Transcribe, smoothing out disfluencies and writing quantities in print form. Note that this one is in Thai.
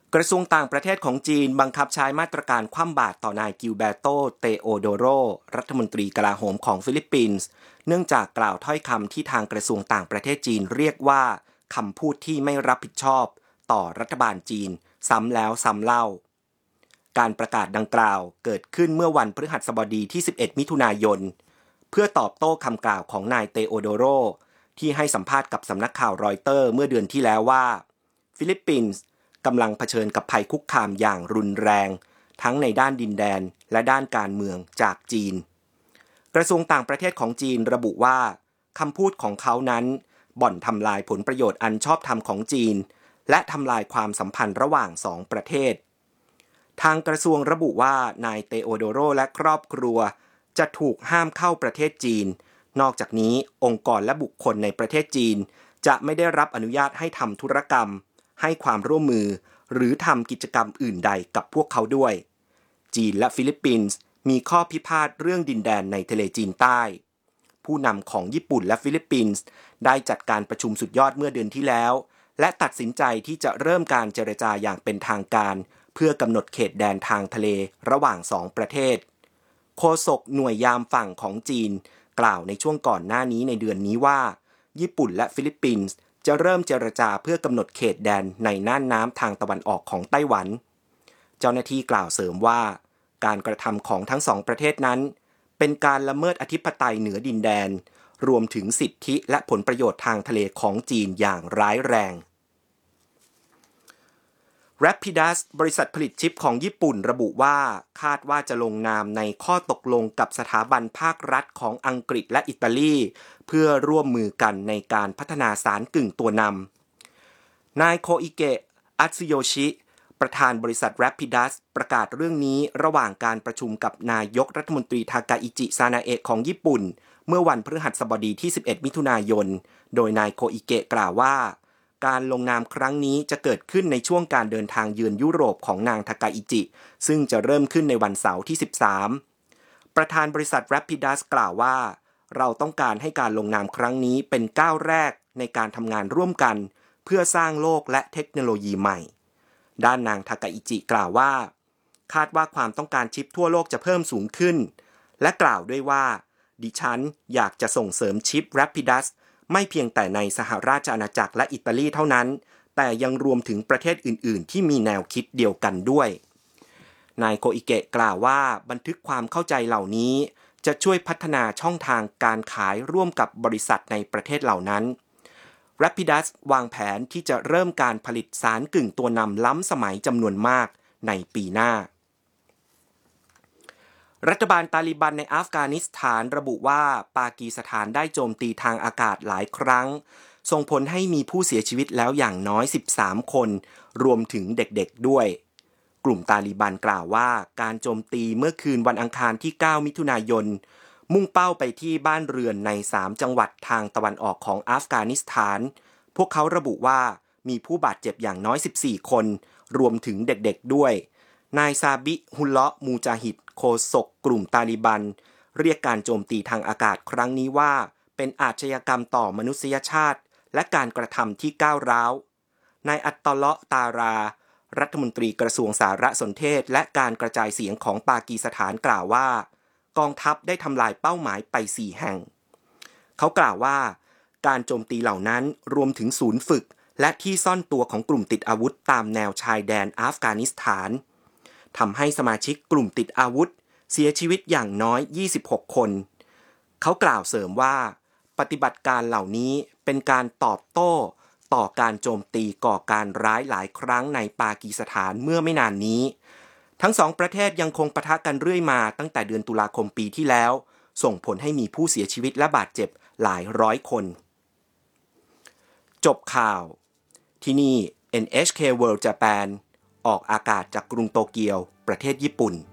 กระทรวงต่างประเทศของจีนบังคับใช้มาตรการคว่ำบาตรต่อนายกิลเบโต เตโอโดโร รัฐมนตรีกลาโหมของฟิลิปปินส์เนื่องจากกล่าวถ้อยคำที่ทางกระทรวงต่างประเทศจีนเรียกว่าคำพูดที่ไม่รับผิดชอบต่อรัฐบาลจีนซ้ำแล้วซ้ำเล่าการประกาศดังกล่าวเกิดขึ้นเมื่อวันพฤหัสบดีที่11มิถุนายนเพื่อตอบโต้คำกล่าวของนายเตโอโดโรที่ให้สัมภาษณ์กับสำนักข่าวรอยเตอร์เมื่อเดือนที่แล้วว่าฟิลิปปินส์กำลังเผชิญกับภัยคุกคามอย่างรุนแรงทั้งในด้านดินแดนและด้านการเมืองจากจีนกระทรวงต่างประเทศของจีนระบุว่าคำพูดของเขานั้นบ่อนทำลายผลประโยชน์อันชอบธรรมของจีนและทำลายความสัมพันธ์ระหว่างสองประเทศทางกระทรวงระบุว่านายเตโอโดโรและครอบครัวจะถูกห้ามเข้าประเทศจีนนอกจากนี้องค์กรและบุคคลในประเทศจีนจะไม่ได้รับอนุญาตให้ทำธุรกรรมให้ความร่วมมือหรือทำกิจกรรมอื่นใดกับพวกเขาด้วยจีนและฟิลิปปินส์มีข้อพิพาทเรื่องดินแดนในทะเลจีนใต้ผู้นำของญี่ปุ่นและฟิลิปปินส์ได้จัดการประชุมสุดยอดเมื่อเดือนที่แล้วและตัดสินใจที่จะเริ่มการเจรจาอย่างเป็นทางการเพื่อกำหนดเขตแดนทางทะเลระหว่างสองประเทศโฆษกหน่วยยามฝั่งของจีนกล่าวในช่วงก่อนหน้านี้ในเดือนนี้ว่าญี่ปุ่นและฟิลิปปินส์จะเริ่มเจรจาเพื่อกำหนดเขตแดนในน่านน้ำทางตะวันออกของไต้หวันเจ้าหน้าที่กล่าวเสริมว่าการกระทำของทั้งสองประเทศนั้นเป็นการละเมิดอธิปไตยเหนือดินแดนรวมถึงสิทธิและผลประโยชน์ทางทะเลของจีนอย่างร้ายแรง Rapidus บริษัทผลิตชิปของญี่ปุ่นระบุว่าคาดว่าจะลงนามในข้อตกลงกับสถาบันภาครัฐของอังกฤษและอิตาลีเพื่อร่วมมือกันในการพัฒนาสารกึ่งตัวนำนายโคอิเกะ อัตสึโยชิประธานบริษัท Rapidus ประกาศเรื่องนี้ระหว่างการประชุมกับนายกรัฐมนตรีทากาอิจิ ซานาเอะของญี่ปุ่นเมื่อวันพฤหัสบดีที่11มิถุนายนโดยนายโคอิเกะกล่าวว่าการลงนามครั้งนี้จะเกิดขึ้นในช่วงการเดินทางเยือนยุโรปของนางทากาอิจิซึ่งจะเริ่มขึ้นในวันเสาร์ที่13ประธานบริษัท Rapidus กล่าวว่าเราต้องการให้การลงนามครั้งนี้เป็นก้าวแรกในการทำงานร่วมกันเพื่อสร้างโลกและเทคโนโลยีใหม่ด้านนางทากาอิจิกล่าวว่าคาดว่าความต้องการชิปทั่วโลกจะเพิ่มสูงขึ้นและกล่าวด้วยว่าดิฉันอยากจะส่งเสริมชิป Rapidus ไม่เพียงแต่ในสหราชอาณาจักรและอิตาลีเท่านั้นแต่ยังรวมถึงประเทศอื่นๆที่มีแนวคิดเดียวกันด้วยนายโคอิเกะกล่าวว่าบันทึกความเข้าใจเหล่านี้จะช่วยพัฒนาช่องทางการขายร่วมกับบริษัทในประเทศเหล่านั้น Rapidus วางแผนที่จะเริ่มการผลิตสารกึ่งตัวนำล้ำสมัยจำนวนมากในปีหน้ารัฐบาลตาลิบันในอัฟกานิสถานระบุว่าปากีสถานได้โจมตีทางอากาศหลายครั้งส่งผลให้มีผู้เสียชีวิตแล้วอย่างน้อย13คนรวมถึงเด็กๆด้วยกลุ่มตาลิบันกล่าวว่าการโจมตีเมื่อคืนวันอังคารที่9มิถุนายนมุ่งเป้าไปที่บ้านเรือนใน3จังหวัดทางตะวันออกของอัฟกานิสถานพวกเขาระบุว่ามีผู้บาดเจ็บอย่างน้อย14คนรวมถึงเด็กๆด้วยนายซาบิฮุลเลาะมูจาฮิดโฆษกกลุ่มตาลิบันเรียกการโจมตีทางอากาศครั้งนี้ว่าเป็นอาชญากรรมต่อมนุษยชาติและการกระทำที่ก้าวร้าวนายอัตตอเลาะตารารัฐมนตรีกระทรวงสารสนเทศและการกระจายเสียงของปากีสถานกล่าวว่ากองทัพได้ทำลายเป้าหมายไป4แห่งเขากล่าวว่าการโจมตีเหล่านั้นรวมถึงศูนย์ฝึกและที่ซ่อนตัวของกลุ่มติดอาวุธตามแนวชายแดนอัฟกานิสถานทำให้สมาชิกกลุ่มติดอาวุธเสียชีวิตอย่างน้อย26คนเขากล่าวเสริมว่าปฏิบัติการเหล่านี้เป็นการตอบโต้ต่อการโจมตีก่อการร้ายหลายครั้งในปากีสถานเมื่อไม่นานนี้ทั้งสองประเทศยังคงปะทะกันเรื่อยมาตั้งแต่เดือนตุลาคมปีที่แล้วส่งผลให้มีผู้เสียชีวิตและบาดเจ็บหลายร้อยคนจบข่าวที่นี่ NHK World Japan ออกอากาศจากกรุงโตเกียวประเทศญี่ปุ่น